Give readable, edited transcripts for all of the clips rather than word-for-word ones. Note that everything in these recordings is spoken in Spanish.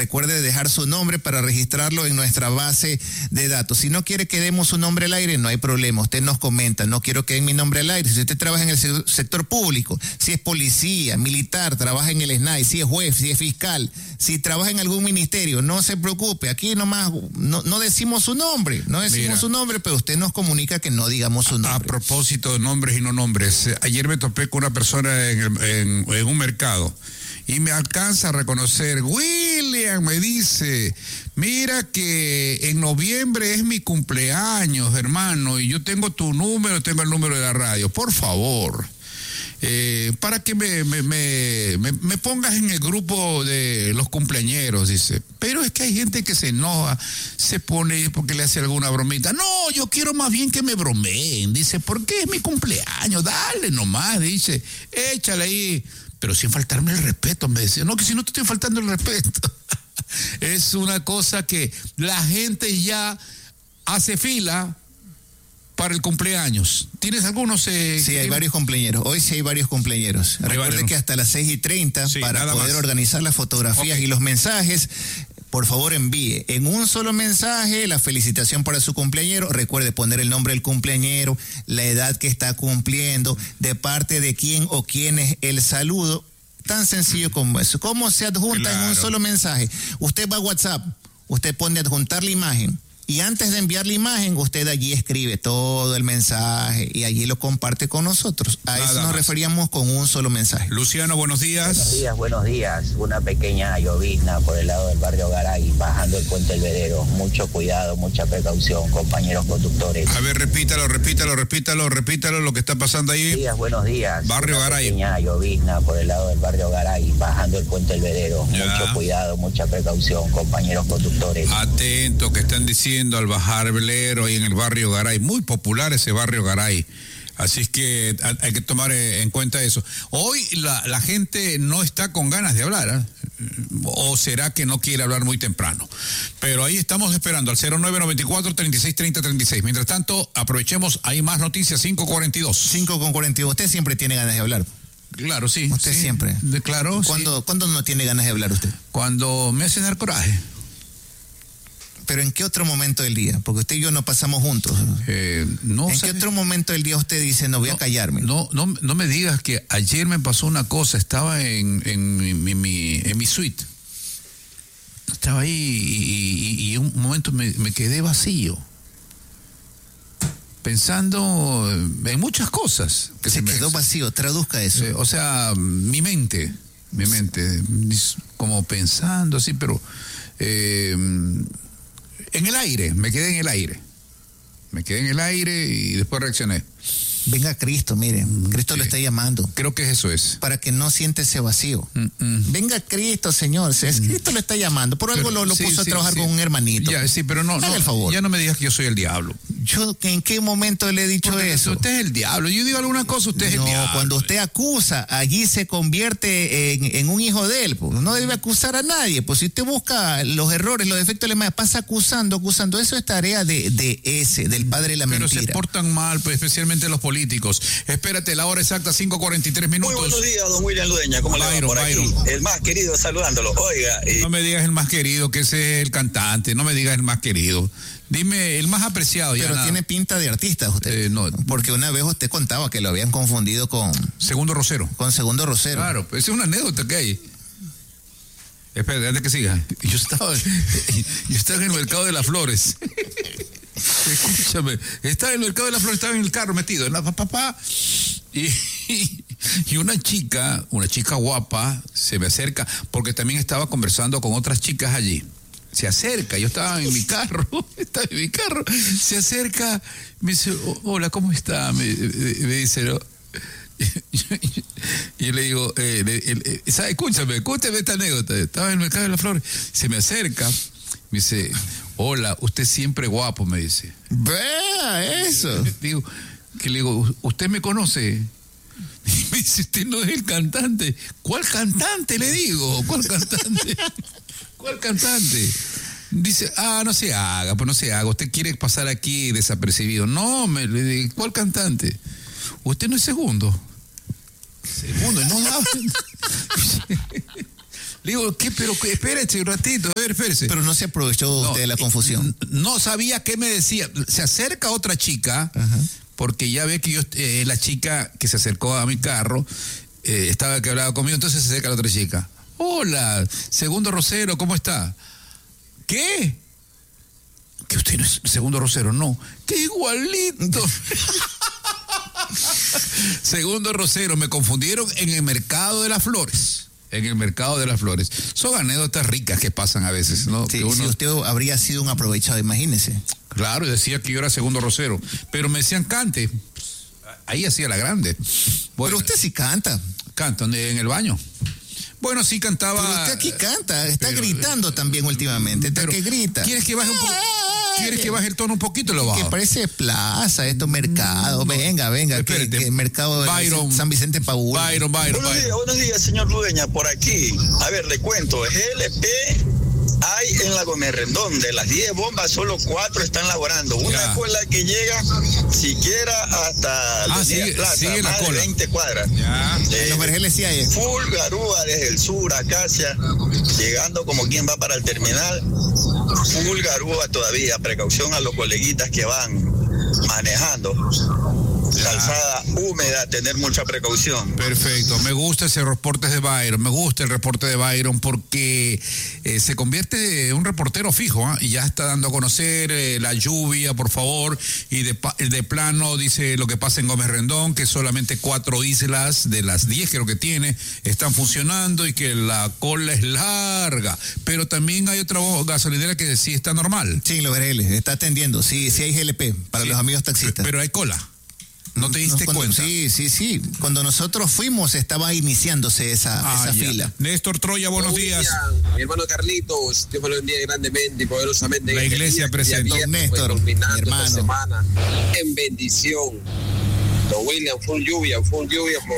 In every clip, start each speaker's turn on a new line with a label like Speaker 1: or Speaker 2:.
Speaker 1: recuerde dejar su nombre para registrarlo en nuestra base de datos. Si no quiere que demos su nombre al aire, no hay problema. Usted nos comenta, no quiero que den mi nombre al aire. Si usted trabaja en el sector público, si es policía, militar, trabaja en el SNAI, si es juez, si es fiscal, si trabaja en algún ministerio, no se preocupe. Aquí nomás no decimos su nombre, pero usted nos comunica que no digamos su nombre.
Speaker 2: A propósito de nombres y no nombres, ayer me topé con una persona en un mercado y me alcanza a reconocer. William me dice, mira que en noviembre es mi cumpleaños, hermano, y yo tengo tu número, tengo el número de la radio, por favor, para que me pongas en el grupo de los cumpleañeros, dice. Pero es que hay gente que se enoja, se pone porque le hace alguna bromita. No, yo quiero más bien que me bromeen, dice, porque es mi cumpleaños, dale nomás, dice, échale ahí, pero sin faltarme el respeto, me decía. No, que si no te estoy faltando el respeto. Es una cosa que la gente ya hace fila para el cumpleaños. ¿Tienes algunos?
Speaker 1: Sí, hay varios cumpleañeros. Hoy sí hay varios cumpleaños. Recuerde que hasta las 6:30, sí, para poder organizar las fotografías y los mensajes, por favor envíe en un solo mensaje la felicitación para su cumpleañero. Recuerde poner el nombre del cumpleañero, la edad que está cumpliendo, de parte de quién o quién es el saludo. Tan sencillo como eso. ¿Cómo se adjunta en un solo mensaje? Usted va a WhatsApp, usted pone adjuntar la imagen. Y antes de enviar la imagen, usted allí escribe todo el mensaje y allí lo comparte con nosotros. A eso nos referíamos con un solo mensaje.
Speaker 2: Luciano, buenos días.
Speaker 3: Buenos días. Una pequeña llovizna por el lado del barrio Garay, bajando el puente El Vedero. Mucho cuidado, mucha precaución, compañeros conductores.
Speaker 2: A ver, repítalo lo que está pasando ahí.
Speaker 3: Buenos días.
Speaker 2: Barrio Garay.
Speaker 3: Pequeña llovizna por el lado del barrio Garay, bajando el puente El Vedero. Mucho cuidado, mucha precaución, compañeros conductores.
Speaker 2: Atento, que están diciendo al bajar velero ahí en el barrio Garay, muy popular ese barrio Garay, así es que hay que tomar en cuenta eso. Hoy la gente no está con ganas de hablar, o será que no quiere hablar muy temprano, pero ahí estamos esperando al 0994-3630-36. Mientras tanto, aprovechemos, hay más noticias. 5:42.
Speaker 1: Usted siempre tiene ganas de hablar.
Speaker 2: Claro, sí.
Speaker 1: Usted
Speaker 2: sí,
Speaker 1: siempre.
Speaker 2: Claro.
Speaker 1: ¿Cuándo no tiene ganas de hablar usted?
Speaker 2: Cuando me hace dar coraje.
Speaker 1: ¿Pero en qué otro momento del día? Porque usted y yo no pasamos juntos.
Speaker 2: No.
Speaker 1: ¿En qué otro momento del día usted dice, no voy a callarme?
Speaker 2: No me digas que ayer me pasó una cosa. Estaba en mi suite. Estaba ahí y en un momento me quedé vacío. Pensando en muchas cosas.
Speaker 1: Se quedó vacío, traduzca eso.
Speaker 2: O sea, mi mente, como pensando así, pero... en el aire, me quedé en el aire y después reaccioné.
Speaker 1: Venga Cristo, mire, Cristo
Speaker 2: sí,
Speaker 1: lo está llamando.
Speaker 2: Creo que eso es.
Speaker 1: Para que no siente ese vacío. Venga Cristo, Señor, Cristo lo está llamando. Por algo lo puso a trabajar con un hermanito.
Speaker 2: Ya, sí, pero no,
Speaker 1: el favor.
Speaker 2: Ya no me digas que yo soy el diablo.
Speaker 1: Yo, ¿en qué momento le he dicho eso?
Speaker 2: Usted es el diablo. Yo digo alguna cosa, usted es el diablo.
Speaker 1: Cuando usted acusa, allí se convierte en un hijo de él. Pues. No debe acusar a nadie. Pues si usted busca los errores, los defectos de la madre, pasa acusando. Eso es tarea del padre de la mentira.
Speaker 2: Pero se portan mal, pues, especialmente los políticos. Espérate, la hora exacta, 5:43.
Speaker 4: Muy buenos días, don William Ludeña. ¿Cómo le va por aquí? El más querido saludándolo. Oiga.
Speaker 2: No me digas el más querido, que ese es el cantante. No me digas el más querido. Dime el más apreciado.
Speaker 1: Pero tiene pinta de artista usted.
Speaker 2: No.
Speaker 1: Porque una vez usted contaba que lo habían confundido con...
Speaker 2: Segundo Rosero.
Speaker 1: Con Segundo Rosero.
Speaker 2: Claro, esa es una anécdota que hay. Espera, antes que siga. Yo estaba en el mercado de las flores. Escúchame. Estaba en el mercado de las flores, estaba en el carro metido. Y una chica guapa se me acerca, porque también estaba conversando con otras chicas allí. Se acerca, yo estaba en mi carro, se acerca, me dice, hola, ¿cómo está? Me dice, ¿no? Y le digo, escúchame esta anécdota. Estaba en el mercado de las flores, se me acerca, me dice, hola, usted siempre guapo, me dice.
Speaker 1: Vea eso.
Speaker 2: Le digo, ¿usted me conoce? Y me dice, usted no es el cantante. ¿Cuál cantante? Le digo, ¿cuál cantante? ¿Cuál cantante? Dice, no se haga, usted quiere pasar aquí desapercibido. No, ¿cuál cantante? Usted no es segundo, no Le digo, ¿qué? Pero espérese un ratito, a ver, espérese.
Speaker 1: Pero no se aprovechó usted de la confusión.
Speaker 2: No sabía qué me decía. Se acerca otra chica, porque ya ve que yo, la chica que se acercó a mi carro, estaba que hablaba conmigo, entonces se acerca la otra chica. Hola, Segundo Rosero, ¿cómo está? ¿Qué? Que usted no es Segundo Rosero, no. ¡Qué igualito! Segundo Rosero, me confundieron en el Mercado de las Flores. Son anécdotas ricas que pasan a veces, ¿no?
Speaker 1: Sí, si usted habría sido un aprovechado, imagínese.
Speaker 2: Claro, decía que yo era Segundo Rosero, pero me decían cante. Ahí hacía la grande.
Speaker 1: Bueno, pero usted sí canta.
Speaker 2: Canta en el baño. Bueno, sí cantaba.
Speaker 1: Pero usted aquí canta, está gritando también últimamente. Está que grita.
Speaker 2: ¿Quieres que baje un poco? ¿Quieres que baje el tono un poquito? Lo bajo.
Speaker 1: Que parece plaza, esto mercado. No, venga. Que mercado de
Speaker 2: Byron,
Speaker 1: San Vicente Paúl.
Speaker 2: Byron.
Speaker 4: Buenos días, señor Ludeña, por aquí. A ver, le cuento. GLP hay en la Gomerrendón. De las 10 bombas, solo 4 están laborando. Una cola que llega siquiera hasta la plaza,
Speaker 2: sigue
Speaker 4: más
Speaker 2: la cola.
Speaker 4: de 20 cuadras.
Speaker 1: En los Vergeles sí hay.
Speaker 4: Full garúa desde el sur, Acacia, llegando como quien va para el terminal. Full garúa todavía. Precaución a los coleguitas que van manejando. Calzada húmeda, tener mucha precaución.
Speaker 2: Perfecto, me gusta ese reporte de Byron, me gusta el reporte de Byron porque se convierte en un reportero fijo, y ya está dando a conocer la lluvia, por favor, y de plano dice lo que pasa en Gómez Rendón, que solamente 4 islas de las 10 creo que tiene están funcionando y que la cola es larga, pero también hay otra gasolinera que sí está normal.
Speaker 1: Sí, los Vergeles, está atendiendo, sí hay GLP para los amigos taxistas.
Speaker 2: Pero hay cola. ¿No te diste cuenta?
Speaker 1: Sí. Cuando nosotros fuimos estaba iniciándose esa fila.
Speaker 2: Néstor Troya, buenos días.
Speaker 5: Mi hermano Carlitos, Dios me lo bendiga grandemente y poderosamente.
Speaker 2: La iglesia presente.
Speaker 1: Néstor, mi hermano.
Speaker 5: Semana en bendición. Don William, full lluvia por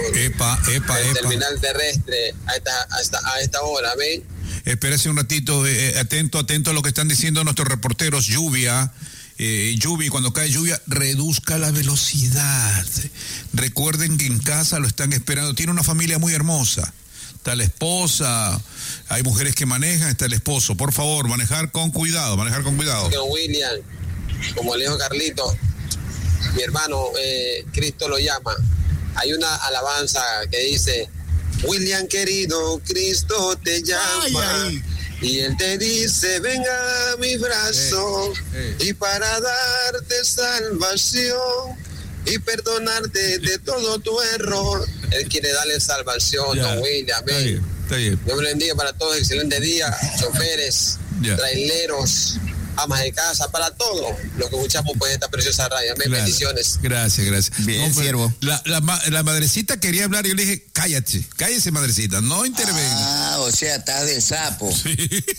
Speaker 5: el terminal terrestre a esta hora, ¿ven?
Speaker 2: Espérese un ratito, atento a lo que están diciendo nuestros reporteros. Lluvia, cuando cae lluvia, reduzca la velocidad. Recuerden que en casa lo están esperando. Tiene una familia muy hermosa. Está la esposa, hay mujeres que manejan, está el esposo. Por favor, manejar con cuidado.
Speaker 5: Don William, como le dijo Carlito, mi hermano, Cristo lo llama. Hay una alabanza que dice: William querido, Cristo te llama. Ay. Y él te dice: venga a mi brazo, y para darte salvación y perdonarte de todo tu error. Él quiere darle salvación, don William.
Speaker 2: Está bien.
Speaker 5: Dios me bendiga para todos, excelente día, choferes, traileros, amas de casa, para todos los que escuchamos pues esta preciosa radio. Bendiciones.
Speaker 2: Gracias.
Speaker 1: Bien, siervo.
Speaker 2: La madrecita quería hablar y yo le dije: cállese, madrecita, no intervenga.
Speaker 5: O sea, estás del sapo.
Speaker 2: Sí.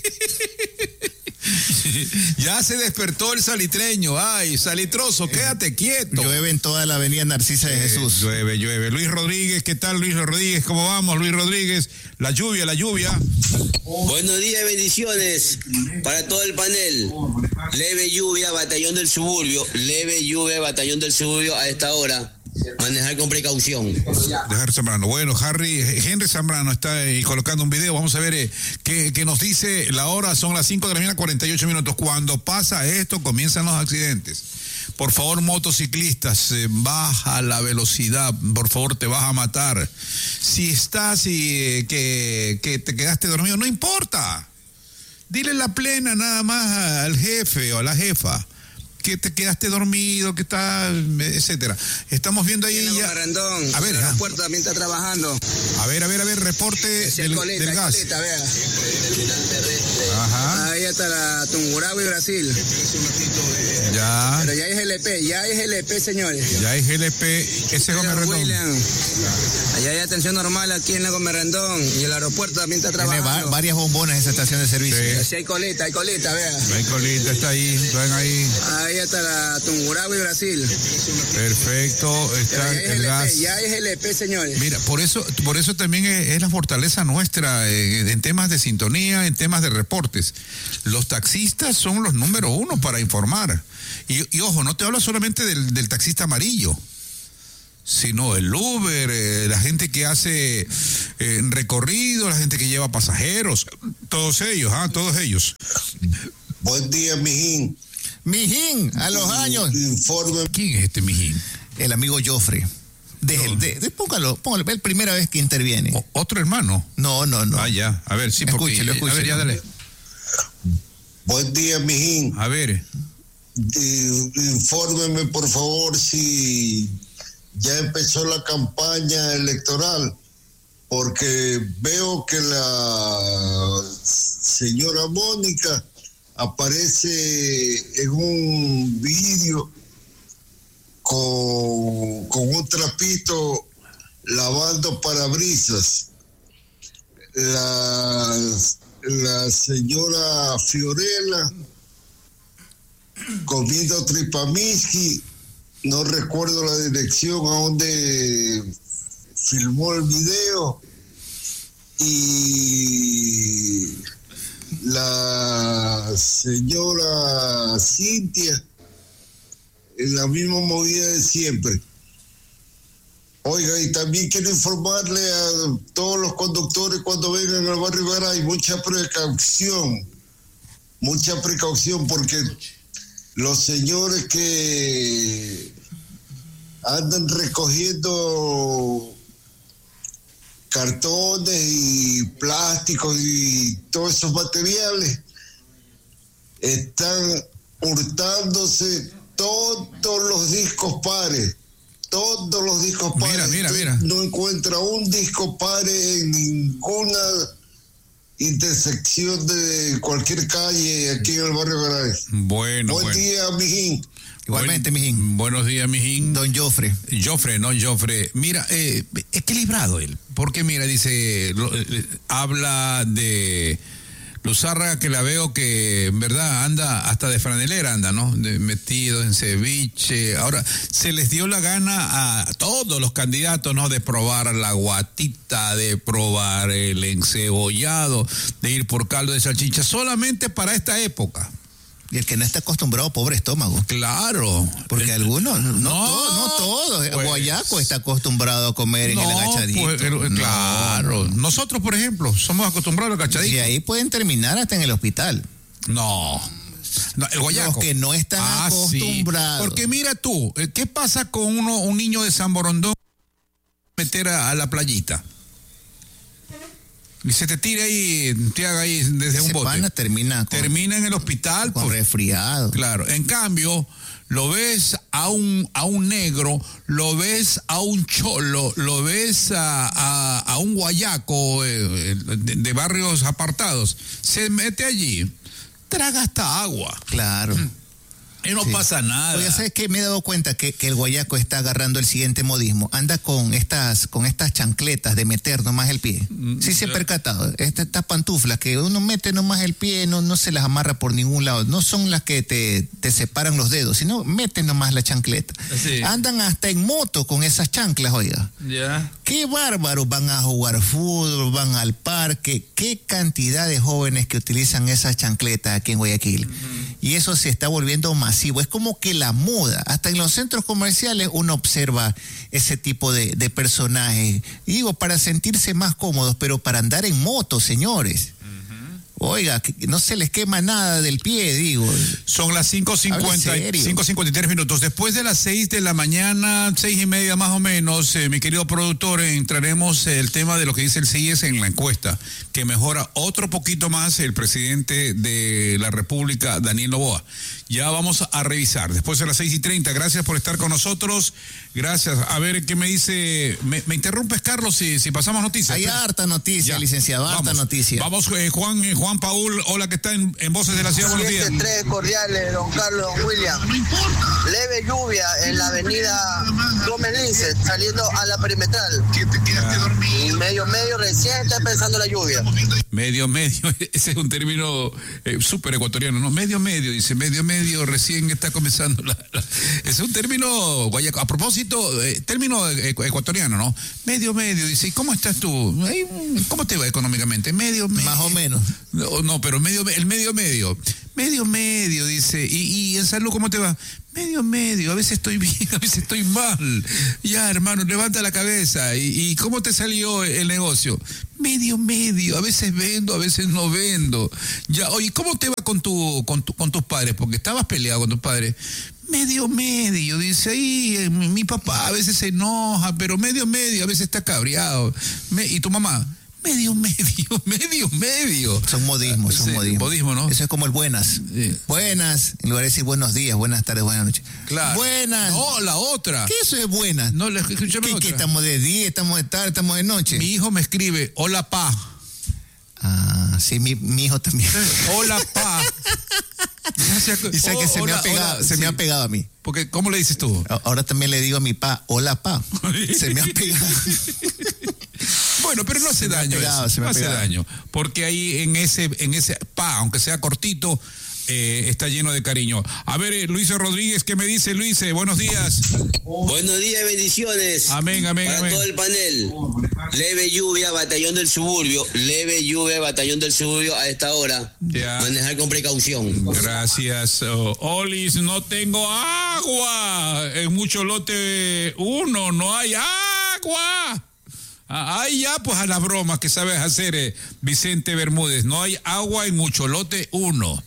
Speaker 2: Ya se despertó el salitreño. Ay, salitroso, quédate quieto.
Speaker 1: Llueve en toda la avenida Narcisa de Jesús.
Speaker 2: Llueve. Luis Rodríguez, ¿qué tal, Luis Rodríguez? ¿Cómo vamos, Luis Rodríguez? La lluvia.
Speaker 6: Buenos días, bendiciones para todo el panel. Leve lluvia, Batallón del Suburbio a esta hora. Manejar con precaución.
Speaker 2: Dejar Zambrano. Bueno, Henry Zambrano está ahí colocando un video. Vamos a ver qué nos dice la hora. Son las 5 de la mañana, 48 minutos. Cuando pasa esto, comienzan los accidentes. Por favor, motociclistas, baja la velocidad. Por favor, te vas a matar. Si estás y que te quedaste dormido, no importa. Dile la plena nada más al jefe o a la jefa que te quedaste dormido, que está, etcétera. Estamos viendo ahí ya.
Speaker 5: Randón,
Speaker 2: a ver,
Speaker 5: el aeropuerto también está trabajando.
Speaker 2: A ver, reporte del gas.
Speaker 5: Coleta, vea.
Speaker 2: Ajá.
Speaker 5: Ahí está la Tungurahua y Brasil.
Speaker 2: Ya.
Speaker 5: Pero ya es GLP, señores.
Speaker 2: Ya es GLP, ese es Gómez Rendón.
Speaker 5: Allá hay atención normal aquí en la Gómez Rendón y el aeropuerto también está trabajando.
Speaker 1: Tiene varias bombonas esa estación de servicio.
Speaker 5: Sí, hay coleta, vea.
Speaker 2: Hay coleta, está ahí, ven ahí.
Speaker 5: Ahí está la Tungurahua y Brasil.
Speaker 2: Perfecto, está el gas.
Speaker 5: Ya es GLP, señores.
Speaker 2: Mira, por eso también es la fortaleza nuestra en temas de sintonía, en temas de reportes. Los taxistas son los número 1 para informar. Y ojo, no te hablo solamente del taxista amarillo, sino el Uber, la gente que hace recorrido, la gente que lleva pasajeros, todos ellos.
Speaker 7: Buen día, mijín.
Speaker 1: Mijín, a los años.
Speaker 7: Informe.
Speaker 2: ¿Quién es este mijín?
Speaker 1: El amigo Joffre. Póngalo, es la primera vez que interviene.
Speaker 2: ¿Otro hermano?
Speaker 1: No.
Speaker 2: Ah, ya. A ver, sí,
Speaker 1: escúchelo.
Speaker 2: A ver, ya dale.
Speaker 7: Buen día, mijín.
Speaker 2: A ver.
Speaker 7: Infórmeme, por favor, si ya empezó la campaña electoral, porque veo que la señora Mónica aparece en un vídeo con un trapito lavando parabrisas. La señora Fiorella comiendo tripamiski, no recuerdo la dirección a donde filmó el video, y la señora Cintia en la misma movida de siempre. Oiga, y también quiero informarle a todos los conductores cuando vengan al barrio Garay, mucha precaución, porque los señores que andan recogiendo cartones y plásticos y todos esos materiales están hurtándose todos los discos pares.
Speaker 2: Mira.
Speaker 7: No encuentra un disco pare en ninguna intersección de cualquier calle aquí en el barrio Garay.
Speaker 2: Buen
Speaker 7: día, mijín.
Speaker 1: Igualmente, mijín.
Speaker 2: Buenos días, mijín.
Speaker 1: Don Joffre.
Speaker 2: Joffre. Mira, equilibrado él. Porque mira, dice, habla de Luzárraga, que la veo que en verdad anda hasta de franelera, ¿no? Metido en ceviche. Ahora, se les dio la gana a todos los candidatos, ¿no? De probar la guatita, de probar el encebollado, de ir por caldo de salchicha, solamente para esta época.
Speaker 1: Y el que no está acostumbrado, pobre estómago.
Speaker 2: Claro.
Speaker 1: Porque algunos, no todos. Pues, Guayaco está acostumbrado a comer en el agachadito.
Speaker 2: Pues, claro. Nosotros, por ejemplo, somos acostumbrados al agachadito.
Speaker 1: Y ahí pueden terminar hasta en el hospital.
Speaker 2: No, el Guayaco.
Speaker 1: Los que no están acostumbrados.
Speaker 2: Sí. Porque mira tú, ¿qué pasa con un niño de San Borondón meter a la playita? Y se te tira ahí, te haga ahí desde un bote.
Speaker 1: Pana termina
Speaker 2: en el hospital.
Speaker 1: Con resfriado.
Speaker 2: Claro. En cambio, lo ves a un negro, lo ves a un cholo, lo ves a un guayaco de barrios apartados. Se mete allí, traga hasta agua.
Speaker 1: Claro.
Speaker 2: Y no pasa nada.
Speaker 1: Oye, ¿sabes qué? Me he dado cuenta que el guayaco está agarrando el siguiente modismo. Anda con estas chancletas de meter nomás el pie. Sí se ha percatado. Estas pantuflas que uno mete nomás el pie, no se las amarra por ningún lado. No son las que te separan los dedos, sino meten nomás la chancleta. Sí. Andan hasta en moto con esas chanclas, oiga.
Speaker 2: Ya.
Speaker 1: Qué bárbaros, van a jugar fútbol, van al parque. Qué cantidad de jóvenes que utilizan esas chancletas aquí en Guayaquil. Y eso se está volviendo masivo. Es como que la moda. Hasta en los centros comerciales uno observa ese tipo de personajes. Y digo, para sentirse más cómodos, pero para andar en moto, señores. Oiga, que no se les quema nada del pie, digo.
Speaker 2: Son las 5:53 minutos. Después de las 6 de la mañana, 6:30 más o menos, mi querido productor, entraremos el tema de lo que dice el CIES en la encuesta, que mejora otro poquito más el presidente de la República, Daniel Noboa. Ya vamos a revisar. Después de las 6:30, gracias por estar con nosotros. Gracias. A ver, ¿qué me dice? ¿Me interrumpes, Carlos, si pasamos noticias?
Speaker 1: Hay harta noticia, licenciado, harta noticia. Vamos,
Speaker 2: Juan Paul, hola, que está en Voces de la Ciudad. Buenos días.
Speaker 8: 3 cordiales, don Carlos, don William. Leve lluvia en la avenida Gómez Lince, saliendo a la perimetral. Medio, recién está empezando la lluvia.
Speaker 2: Medio, ese es un término súper ecuatoriano, ¿no? Medio, dice, medio, recién está comenzando ese es un término guayaco. A propósito, término ecuatoriano, ¿no? Medio, dice, ¿y cómo estás tú? ¿Cómo te va económicamente? Medio.
Speaker 1: Más o menos.
Speaker 2: No, pero el medio. Medio, dice. ¿Y en salud cómo te va? Medio, a veces estoy bien, a veces estoy mal. Ya, hermano, levanta la cabeza. ¿Y cómo te salió el negocio? Medio, a veces vendo, a veces no vendo. Ya, oye, ¿cómo te va con tus padres? Porque estabas peleado con tus padres. Medio, dice, ahí mi papá a veces se enoja, pero medio, a veces está cabreado. ¿Y tu mamá? Medio.
Speaker 1: Son modismos,
Speaker 2: modismo, ¿no?
Speaker 1: Eso es como el buenas. Sí. Buenas, en lugar de decir buenos días, buenas tardes, buenas noches.
Speaker 2: Claro.
Speaker 1: Buenas.
Speaker 2: No, la otra.
Speaker 1: ¿Qué eso es buenas?
Speaker 2: No, escúchame otra.
Speaker 1: ¿Qué estamos de día, estamos de tarde, estamos de noche?
Speaker 2: Mi hijo me escribe, hola, pa.
Speaker 1: Ah, sí, mi hijo también.
Speaker 2: Hola, pa.
Speaker 1: Dice que se me ha pegado a mí.
Speaker 2: Porque, ¿cómo le dices tú?
Speaker 1: Ahora también le digo a mi pa, hola, pa. Se me ha pegado.
Speaker 2: Bueno, pero no hace daño eso. No hace daño. Porque ahí en ese pa, aunque sea cortito, está lleno de cariño. A ver, Luis Rodríguez, ¿qué me dice Luis? Buenos días.
Speaker 6: Buenos días, bendiciones.
Speaker 2: Amén.
Speaker 6: Para todo el panel. Leve lluvia, batallón del suburbio. A esta hora.
Speaker 2: Ya.
Speaker 6: Manejar con precaución.
Speaker 2: Gracias. Olis, no tengo agua. En mucho lote 1 no hay agua. Ahí ya, pues a las bromas que sabes hacer, Vicente Bermúdez. No hay agua en mucho lote 1.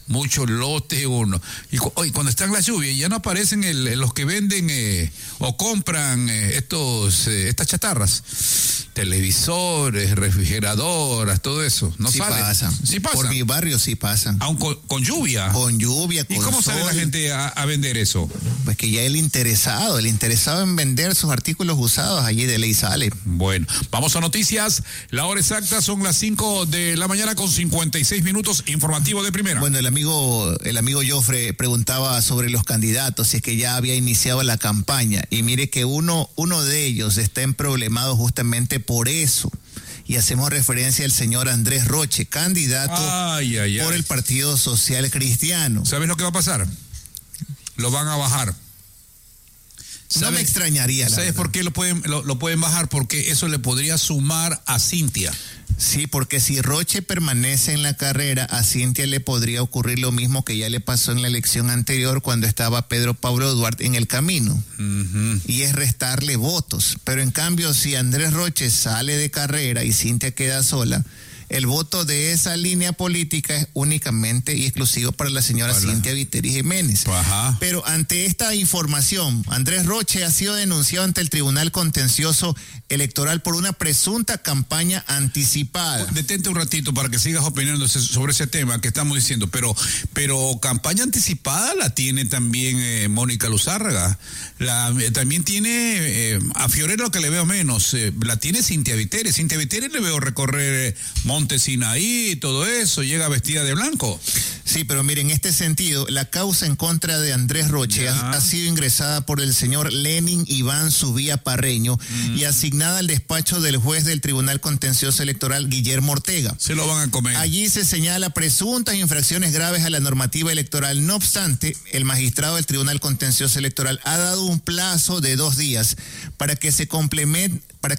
Speaker 2: Y cuando están las lluvias, ya no aparecen los que venden o compran estas chatarras. Televisores, refrigeradoras, todo eso. No
Speaker 1: sí
Speaker 2: sale.
Speaker 1: Sí pasan. Por mi barrio sí pasan.
Speaker 2: Aún con lluvia.
Speaker 1: Con lluvia, con
Speaker 2: ¿Y cómo
Speaker 1: sol.
Speaker 2: sale la gente a vender eso?
Speaker 1: Pues que ya el interesado en vender sus artículos usados, allí de ley sale.
Speaker 2: Bueno, vamos a noticias. La hora exacta son las 5 de la mañana con 56 minutos. Informativo de primera.
Speaker 1: Bueno, el amigo Joffre preguntaba sobre los candidatos, si es que ya había iniciado la campaña. Y mire que uno de ellos está emproblemado justamente por eso. Y hacemos referencia al señor Andrés Roche, candidato por el Partido Social Cristiano.
Speaker 2: ¿Sabes lo que va a pasar? Lo van a bajar.
Speaker 1: No me extrañaría.
Speaker 2: ¿Sabes por qué lo pueden bajar? Porque eso le podría sumar a Cintia.
Speaker 1: Sí, porque si Roche permanece en la carrera, a Cintia le podría ocurrir lo mismo que ya le pasó en la elección anterior cuando estaba Pedro Pablo Duarte en el camino.
Speaker 2: Uh-huh.
Speaker 1: Y es restarle votos. Pero en cambio, si Andrés Roche sale de carrera y Cintia queda sola, el voto de esa línea política es únicamente y exclusivo para la señora Cintia Viteri Jiménez.
Speaker 2: Ajá.
Speaker 1: Pero ante esta información, Andrés Roche ha sido denunciado ante el Tribunal Contencioso Electoral por una presunta campaña anticipada.
Speaker 2: Detente un ratito para que sigas opinando sobre ese tema que estamos diciendo, pero campaña anticipada la tiene también Mónica Luzárraga, también tiene a Fiorello, que le veo menos, la tiene Cintia Viteri. Cintia Viteri le veo recorrer Monte Sinaí y todo eso, llega vestida de blanco.
Speaker 1: Sí, pero mire, en este sentido, la causa en contra de Andrés Roche ha sido ingresada por el señor Lenin Iván Subía Parreño y asignada al despacho del juez del Tribunal Contencioso Electoral, Guillermo Ortega.
Speaker 2: Se lo van a comer.
Speaker 1: Allí se señala presuntas infracciones graves a la normativa electoral. No obstante, el magistrado del Tribunal Contencioso Electoral ha dado un plazo de 2 días para que se completen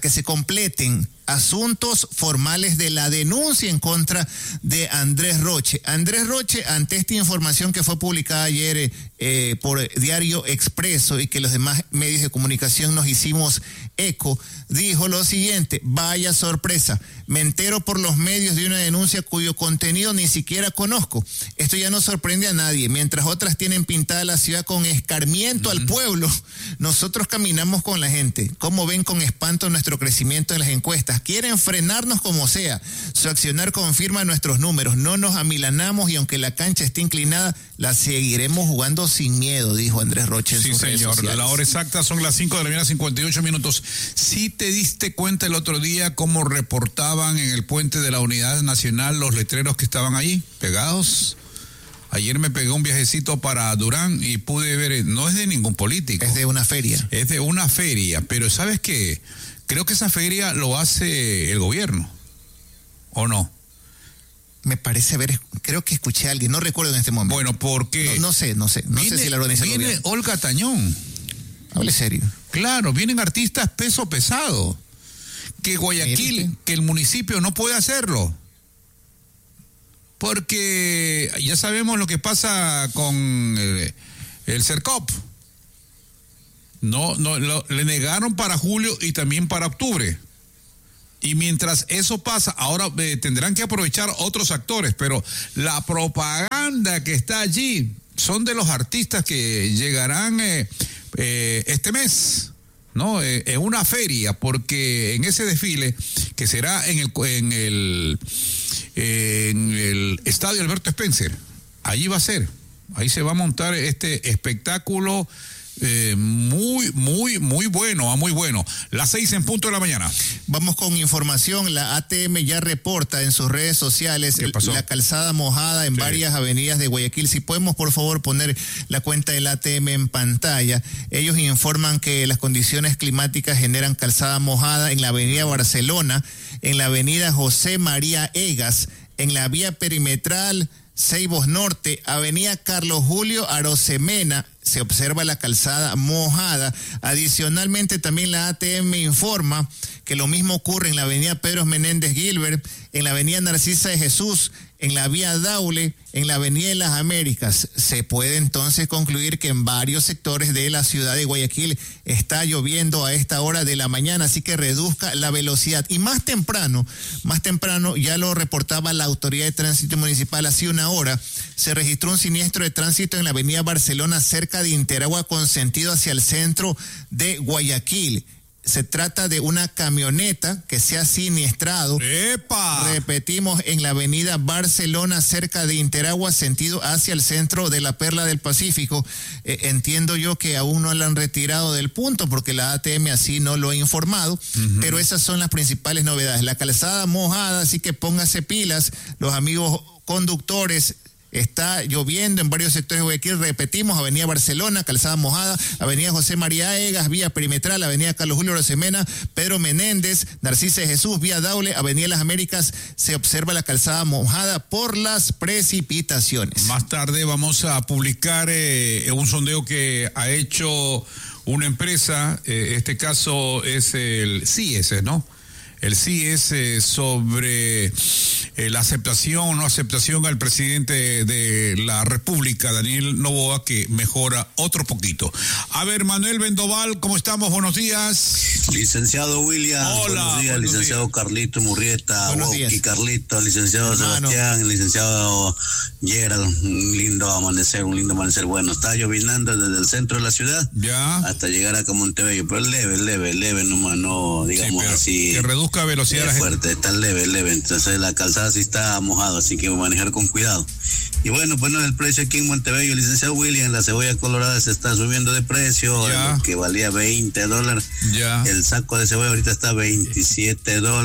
Speaker 1: asuntos formales de la denuncia en contra de Andrés Roche. Andrés Roche, ante esta información que fue publicada ayer por Diario Expreso y que los demás medios de comunicación nos hicimos eco, dijo lo siguiente: vaya sorpresa, me entero por los medios de una denuncia cuyo contenido ni siquiera conozco. Esto ya no sorprende a nadie. Mientras otras tienen pintada la ciudad con escarmiento al pueblo, nosotros caminamos con la gente. ¿Cómo ven con espanto nuestro crecimiento en las encuestas? Quieren frenarnos como sea. Su accionar confirma nuestros números. No nos amilanamos y aunque la cancha esté inclinada, la seguiremos jugando sin miedo, dijo Andrés Roche en sus redes sociales.
Speaker 2: Sí, señor. La hora exacta son las 5 de la mañana, 58 minutos. ¿Sí te diste cuenta el otro día cómo reportaban en el puente de la Unidad Nacional los letreros que estaban ahí pegados? Ayer me pegué un viajecito para Durán y pude ver, no es de ningún político.
Speaker 1: Es de una feria.
Speaker 2: Es de una feria, pero ¿sabes qué? Creo que esa feria lo hace el gobierno, ¿o no?
Speaker 1: Me parece ver, creo que escuché a alguien, no recuerdo en este momento.
Speaker 2: Bueno, porque...
Speaker 1: No sé si la organiza el gobierno.
Speaker 2: Viene Olga Tañón.
Speaker 1: Hable serio.
Speaker 2: Claro, vienen artistas peso pesado. Que Guayaquil, que el municipio no puede hacerlo. Porque ya sabemos lo que pasa con el CERCOP. Le negaron para julio y también para octubre. Y mientras eso pasa, ahora tendrán que aprovechar otros actores, pero la propaganda que está allí son de los artistas que llegarán este mes, ¿no? En una feria, porque en ese desfile, que será en el estadio Alberto Spencer, allí va a ser, ahí se va a montar este espectáculo muy bueno, muy bueno. Las 6:00 a.m.
Speaker 1: Vamos con información. La ATM ya reporta en sus redes sociales la calzada mojada en varias avenidas de Guayaquil. Si podemos, por favor, poner la cuenta del ATM en pantalla. Ellos informan que las condiciones climáticas generan calzada mojada en la avenida Barcelona, en la avenida José María Egas, en la vía perimetral Ceibos Norte, avenida Carlos Julio Arosemena, se observa la calzada mojada. Adicionalmente, también la ATM informa que lo mismo ocurre en la avenida Pedro Menéndez Gilbert, en la avenida Narcisa de Jesús, en la vía Daule, en la avenida de las Américas. Se puede entonces concluir que en varios sectores de la ciudad de Guayaquil está lloviendo a esta hora de la mañana, así que reduzca la velocidad. Y más temprano, ya lo reportaba la Autoridad de Tránsito Municipal hace una hora, se registró un siniestro de tránsito en la avenida Barcelona, cerca de Interagua, con sentido hacia el centro de Guayaquil. Se trata de una camioneta que se ha siniestrado.
Speaker 2: ¡Epa!
Speaker 1: Repetimos, en la avenida Barcelona, cerca de Interagua, sentido hacia el centro de la Perla del Pacífico. Entiendo yo que aún no la han retirado del punto porque la ATM así no lo ha informado, pero esas son las principales novedades. La calzada mojada, así que póngase pilas, los amigos conductores. Está lloviendo en varios sectores de Guayaquil. Repetimos, avenida Barcelona, calzada mojada, avenida José María Egas, vía perimetral, avenida Carlos Julio Arosemena, Pedro Menéndez, Narcisa de Jesús, vía Daule, avenida Las Américas, se observa la calzada mojada por las precipitaciones.
Speaker 2: Más tarde vamos a publicar un sondeo que ha hecho una empresa, este caso es el CIES, ¿no? El CIES sobre la aceptación o no aceptación al presidente de la República, Daniel Noboa, que mejora otro poquito. A ver, Manuel Vendoval, ¿cómo estamos? Buenos días.
Speaker 9: Licenciado William.
Speaker 2: Hola.
Speaker 9: Buenos días, licenciado días. Carlito Murrieta, y Carlito, licenciado Sebastián, licenciado Gerald. Un lindo amanecer. Bueno, está llovinando desde el centro de la ciudad hasta llegar acá a Montebello, pero leve nomás, no digamos así.
Speaker 2: Que reduzca velocidad.
Speaker 9: Fuerte, está leve. Entonces la calzada sí está mojada, así que manejar con cuidado. Y bueno, el precio aquí en Montebello, licenciado William, la cebolla colorada se está subiendo de precio, que valía $20. El saco de cebolla ahorita está $27,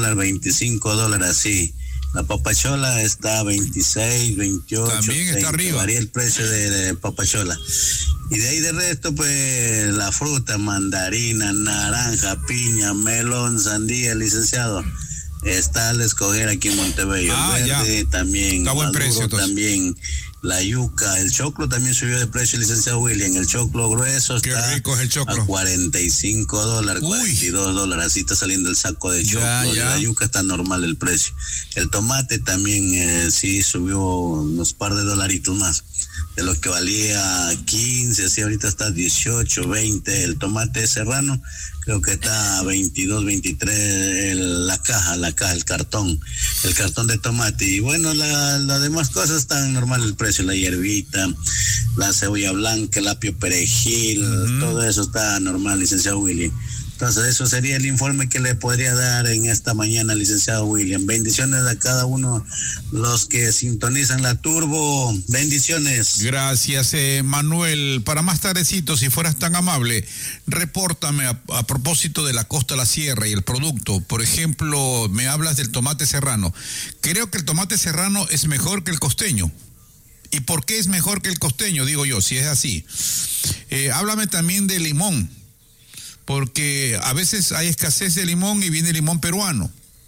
Speaker 9: $25, así. La papachola está 26, 28.
Speaker 2: También 30, está arriba.
Speaker 9: Varía el precio de papachola. Y de ahí de resto, pues, la fruta, mandarina, naranja, piña, melón, sandía, licenciado. Está al escoger aquí en Montebello. El verde también.
Speaker 2: Está buen precio,
Speaker 9: también. La yuca, el choclo también subió de precio, licenciado William. El choclo grueso está
Speaker 2: rico es el choclo.
Speaker 9: A $45, $42. Así está saliendo el saco de choclo. La yuca está normal el precio. El tomate también sí subió unos par de dolaritos más. De los que valía 15, así ahorita está 18, 20. El tomate serrano creo que está 22, 23 la caja, el cartón de tomate. Y bueno, las demás cosas están normal el precio, la hierbita, la cebolla blanca, el apio perejil, todo eso está normal, licenciado William. Entonces eso sería el informe que le podría dar en esta mañana, licenciado William. Bendiciones a cada uno los que sintonizan la Turbo. Bendiciones.
Speaker 2: Gracias, Manuel. Para más tardecito, si fueras tan amable, repórtame a propósito de la Costa La Sierra y el producto. Por ejemplo, me hablas del tomate serrano. Creo que el tomate serrano es mejor que el costeño. ¿Y por qué es mejor que el costeño? Digo yo, si es así. Háblame también de limón, porque a veces hay escasez de limón y viene limón peruano.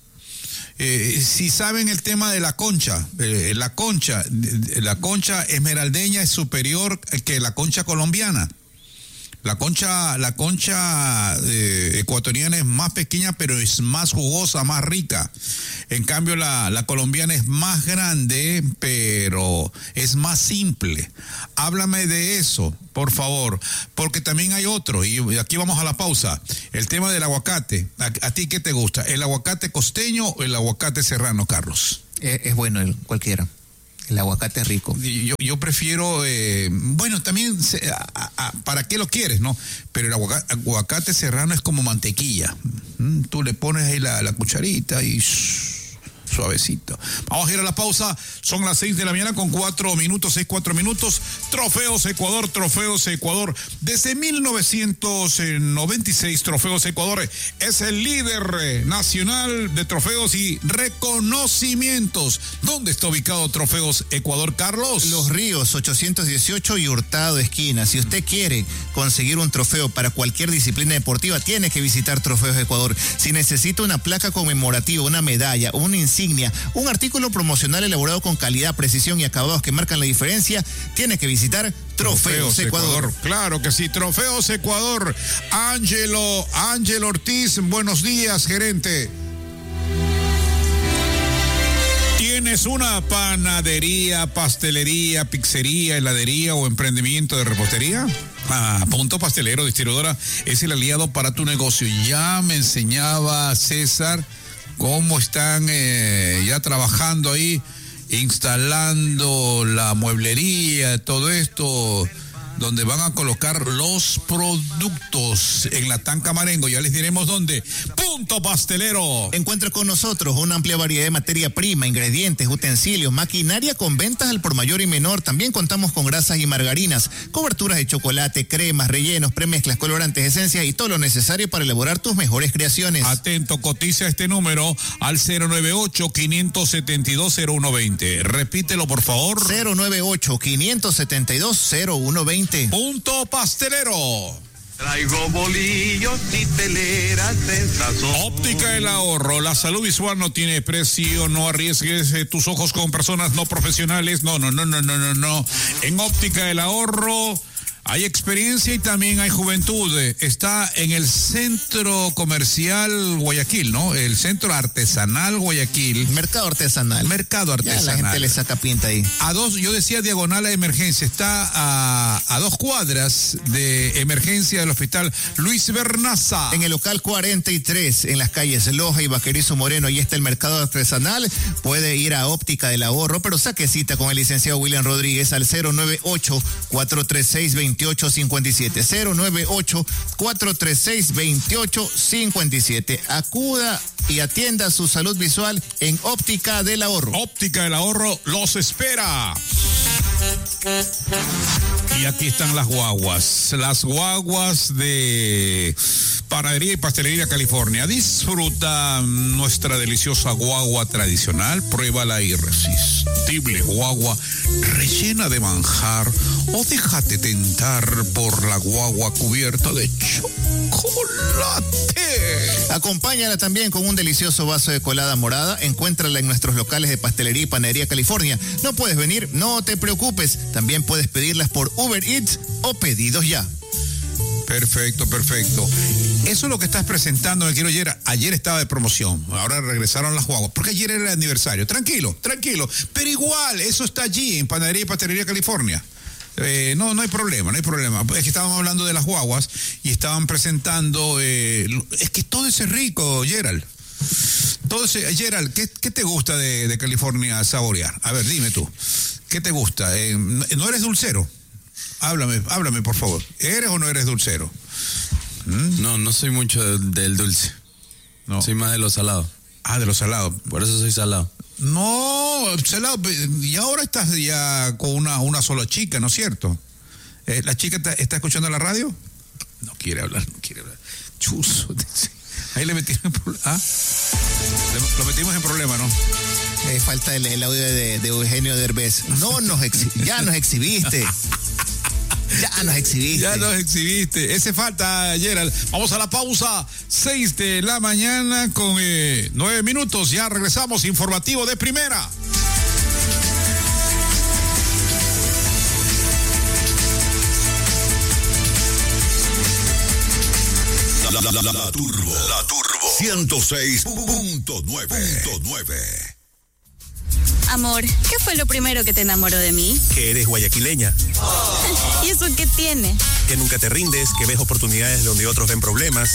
Speaker 2: Si saben el tema de la concha, la concha esmeraldeña es superior que la concha colombiana. La concha ecuatoriana es más pequeña, pero es más jugosa, más rica. En cambio, la colombiana es más grande, pero es más simple. Háblame de eso, por favor, porque también hay otro, y aquí vamos a la pausa. El tema del aguacate. ¿A ti qué te gusta? ¿El aguacate costeño o el aguacate serrano, Carlos?
Speaker 1: Es bueno cualquiera. El aguacate es rico.
Speaker 2: Yo prefiero, bueno, también, ¿para qué lo quieres, no? Pero el aguacate serrano es como mantequilla. Tú le pones ahí la cucharita y suavecito. Vamos a ir a la pausa. Son las 6 de la mañana con 4 minutos. Trofeos Ecuador. Desde 1996, Trofeos Ecuador es el líder nacional de trofeos y reconocimientos. ¿Dónde está ubicado Trofeos Ecuador, Carlos?
Speaker 1: Los Ríos, 818 y Hurtado esquina. Si usted quiere conseguir un trofeo para cualquier disciplina deportiva, tiene que visitar Trofeos Ecuador. Si necesita una placa conmemorativa, una medalla, una insignia, un artículo promocional elaborado con calidad, precisión y acabados que marcan la diferencia, tiene que visitar Trofeos Ecuador.
Speaker 2: Claro que sí, Trofeos Ecuador. Ángelo Ortiz, buenos días, gerente. ¿Tienes una panadería, pastelería, pizzería, heladería o emprendimiento de repostería? Punto Pastelero Distribuidora es el aliado para tu negocio. Ya me enseñaba César cómo están ya trabajando ahí, instalando la mueblería, todo esto, donde van a colocar los productos en la Tanca Marengo. Ya les diremos dónde. Punto Pastelero.
Speaker 1: Encuentra con nosotros una amplia variedad de materia prima, ingredientes, utensilios, maquinaria con ventas al por mayor y menor. También contamos con grasas y margarinas, coberturas de chocolate, cremas, rellenos, premezclas, colorantes, esencias y todo lo necesario para elaborar tus mejores creaciones.
Speaker 2: Atento, cotiza este número al 098-572-0120. Repítelo, por favor.
Speaker 1: 098-572-0120.
Speaker 2: Punto Pastelero.
Speaker 10: Traigo bolillos y teleras de sazón.
Speaker 2: Óptica El Ahorro. La salud visual no tiene precio. No arriesgues tus ojos con personas no profesionales. No. En Óptica El Ahorro hay experiencia y también hay juventud. Está en el Centro Comercial Guayaquil, ¿no? El Centro Artesanal Guayaquil.
Speaker 1: Mercado Artesanal.
Speaker 2: Ya
Speaker 1: la gente le saca pinta ahí.
Speaker 2: Yo decía diagonal a emergencia. Está a 2 cuadras de emergencia del Hospital Luis Bernaza.
Speaker 1: En el local 43, en las calles Loja y Vaquerizo Moreno, ahí está el Mercado Artesanal. Puede ir a Óptica El Ahorro, pero saque cita con el licenciado William Rodríguez al 098-436-2857. 098-436-2857. Acuda y atienda su salud visual en Óptica del Ahorro.
Speaker 2: Óptica del Ahorro los espera. Y aquí están las guaguas de Panadería y Pastelería California. Disfruta nuestra deliciosa guagua tradicional. Prueba la irresistible guagua rellena de manjar o déjate tentar por la guagua cubierta de chocolate.
Speaker 1: Acompáñala también con un delicioso vaso de colada morada. Encuéntrala en nuestros locales de Pastelería y Panadería California. ¿No puedes venir? No te preocupes. También puedes pedirlas por Uber Eats o Pedidos Ya.
Speaker 2: Perfecto. Eso es lo que estás presentando, me quiero ayer estaba de promoción, ahora regresaron las guaguas, porque ayer era el aniversario. Tranquilo, pero igual, eso está allí en Panadería y Pastelería California. No hay problema. Es que estábamos hablando de las guaguas y estaban presentando, es que todo eso es rico, Gerald. Gerald, ¿qué te gusta de California saborear? A ver, dime tú, ¿qué te gusta? ¿No eres dulcero? Háblame, por favor. ¿Eres o no eres dulcero?
Speaker 11: No soy mucho del dulce. No. Soy más de lo salado.
Speaker 2: De lo salado.
Speaker 11: Por eso soy salado.
Speaker 2: No, salado. Y ahora estás ya con una sola chica, ¿no es cierto? ¿La chica está escuchando la radio? No quiere hablar. Chuzo. Ahí le metimos en problema. Lo metimos en problema, ¿no?
Speaker 1: Falta el audio de Eugenio Derbez. Ya nos exhibiste. Ya nos exhibiste.
Speaker 2: Ese falta, Gerald. Vamos a la pausa. 6 de la mañana con 9 minutos. Ya regresamos. Informativo de primera.
Speaker 12: La Turbo 106.9.
Speaker 13: Amor, ¿qué fue lo primero que te enamoró de mí?
Speaker 14: Que eres guayaquileña.
Speaker 13: ¿Y eso qué tiene?
Speaker 14: Que nunca te rindes, que ves oportunidades donde otros ven problemas.